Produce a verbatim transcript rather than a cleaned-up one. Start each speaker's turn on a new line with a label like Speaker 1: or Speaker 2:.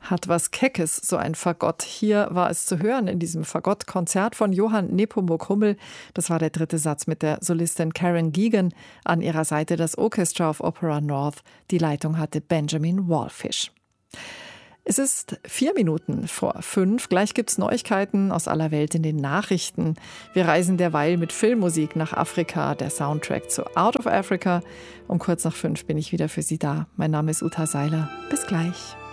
Speaker 1: Hat was Keckes, so ein Fagott. Hier war es zu hören in diesem Fagott-Konzert von Johann Nepomuk Hummel. Das war der dritte Satz mit der Solistin Karen Geegan. An ihrer Seite das Orchestra of Opera North. Die Leitung hatte Benjamin Wallfisch. Es ist vier Minuten vor fünf. Gleich gibt's Neuigkeiten aus aller Welt in den Nachrichten. Wir reisen derweil mit Filmmusik nach Afrika, der Soundtrack zu Out of Africa. Um kurz nach fünf bin ich wieder für Sie da. Mein Name ist Uta Seiler. Bis gleich.